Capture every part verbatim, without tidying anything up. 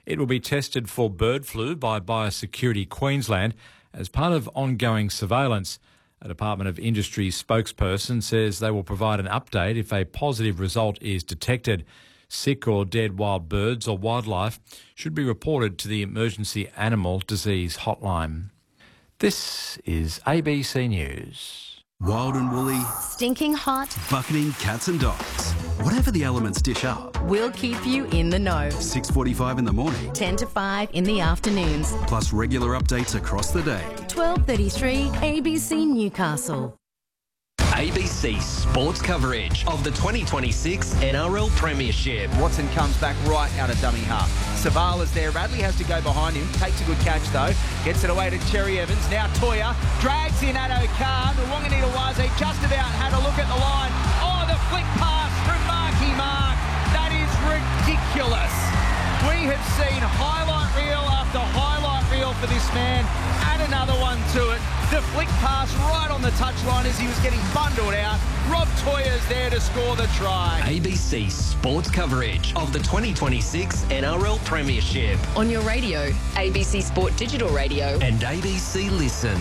It will be tested for bird flu by Biosecurity Queensland as part of ongoing surveillance. A Department of Industry spokesperson says they will provide an update if a positive result is detected. Sick or dead wild birds or wildlife should be reported to the Emergency Animal Disease Hotline. This is A B C News. Wild and woolly, stinking hot, bucketing cats and dogs. Whatever the elements dish up, we'll keep you in the know. six forty-five in the morning, ten to five in the afternoons. Plus regular updates across the day. twelve thirty-three A B C Newcastle. A B C sports coverage of the twenty twenty-six N R L Premiership. Watson comes back right out of dummy half. Savala's there. Radley has to go behind him. Takes a good catch though. Gets it away to Cherry Evans. Now Toya drags in Addo Khan. Wanganita-Waze just about had a look at the line. Oh, the flick pass from Marky Mark. That is ridiculous. We have seen highlight reel after highlight reel for this man. Add another one to it. The flick pass right on the touchline as he was getting bundled out. Rob Toya's there to score the try. A B C sports coverage of the twenty twenty-six N R L Premiership. On your radio, A B C Sport Digital Radio. And A B C Listen.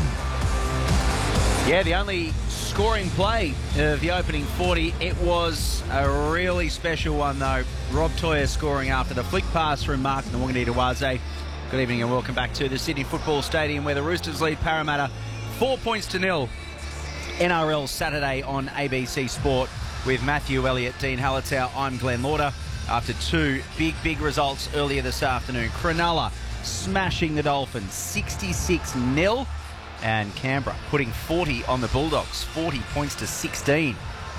Yeah, the only scoring play of the opening forty. It was a really special one, though. Rob Toya scoring after the flick pass from Mark Wanganita-Waze. Good evening and welcome back to the Sydney Football Stadium where the Roosters lead Parramatta four points to nil. N R L Saturday on A B C Sport with Matthew Elliott, Dean Hallertau. I'm Glenn Lauder. After two big, big results earlier this afternoon. Cronulla smashing the Dolphins sixty-six nil. And Canberra putting forty on the Bulldogs, forty points to sixteen.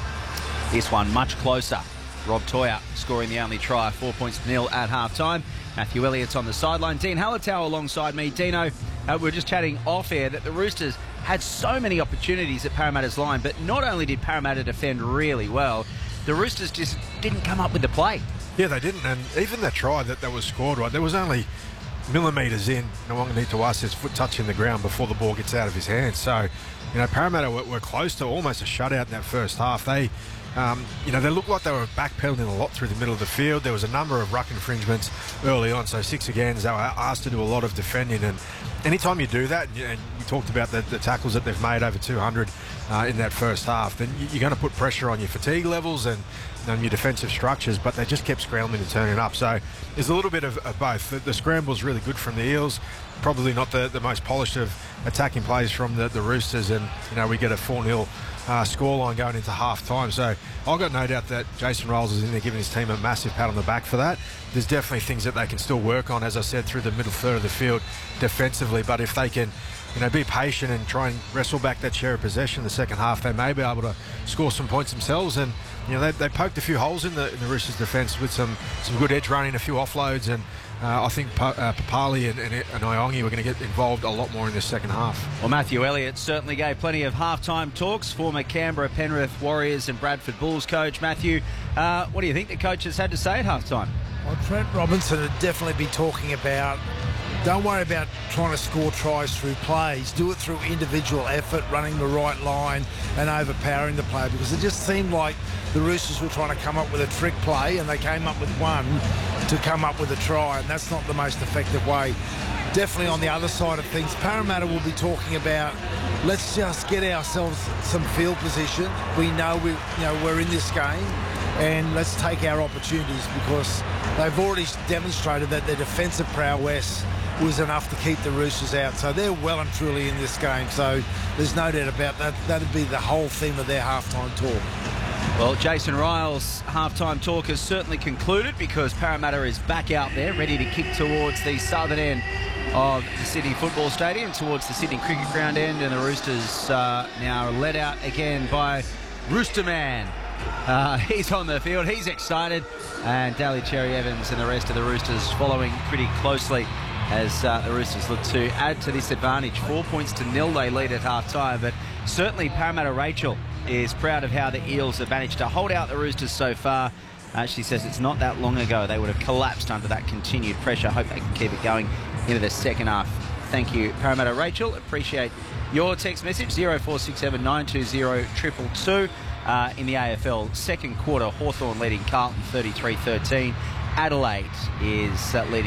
This one much closer. Rob Toya scoring the only try, four points to nil at half-time. Matthew Elliott's on the sideline. Dean Hallertau alongside me. Dino, uh, we were just chatting off air that the Roosters had so many opportunities at Parramatta's line, but not only did Parramatta defend really well, the Roosters just didn't come up with the play. Yeah, they didn't, and even that try that, that was scored, right, there was only millimetres in Wanganita-Waze's foot touching the ground before the ball gets out of his hands. So, you know, Parramatta were, were close to almost a shutout in that first half. They, um, you know, they looked like they were backpedaling a lot through the middle of the field. There was a number of ruck infringements early on, so six agains, they were asked to do a lot of defending. And anytime you do that, and we talked about the, the tackles that they've made, over two hundred uh, in that first half, then you're going to put pressure on your fatigue levels and on your defensive structures, but they just kept scrambling and turning up. So there's a little bit of, of both. The, the scramble's really good from the Eels, probably not the, the most polished of attacking plays from the, the Roosters, and you know we get a four nil uh, scoreline going into half time. So I've got no doubt that Jason Ryles is in there giving his team a massive pat on the back for that. There's definitely things that they can still work on, as I said, through the middle third of the field defensively, but if they can, you know, be patient and try and wrestle back that share of possession in the second half, they may be able to score some points themselves. And you know, they, they poked a few holes in the, in the Roosters' defence with some, some good edge running, a few offloads, and uh, I think pa- uh, Papali and, and, and Iongi were going to get involved a lot more in the second half. Well, Matthew Elliott certainly gave plenty of halftime talks. Former Canberra, Penrith Warriors and Bradford Bulls coach. Matthew, uh, what do you think the coaches had to say at halftime? Well, Trent Robinson would definitely be talking about, don't worry about trying to score tries through plays. Do it through individual effort, running the right line and overpowering the player, because it just seemed like the Roosters were trying to come up with a trick play and they came up with one to come up with a try, and that's not the most effective way. Definitely on the other side of things, Parramatta will be talking about, let's just get ourselves some field position. We know we, you know, we're in this game, and let's take our opportunities, because they've already demonstrated that their defensive prowess was enough to keep the Roosters out. So they're well and truly in this game. So there's no doubt about that. That'd be the whole theme of their halftime talk. Well, Jason Ryles' halftime talk has certainly concluded, because Parramatta is back out there ready to kick towards the southern end of the Sydney Football Stadium, towards the Sydney Cricket Ground end, and the Roosters uh, now led out again by Roosterman. Uh, he's on the field, he's excited, and Daly Cherry Evans and the rest of the Roosters following pretty closely as uh, the Roosters look to add to this advantage. Four points to nil they lead at half-time, but certainly Parramatta Rachel is proud of how the Eels have managed to hold out the Roosters so far. Uh, she says it's not that long ago they would have collapsed under that continued pressure. Hope they can keep it going into the second half. Thank you, Parramatta Rachel. Appreciate your text message, zero four six seven nine two zero two two two. Uh, in the A F L, second quarter, Hawthorn leading Carlton thirty-three thirteen. Adelaide is uh, leading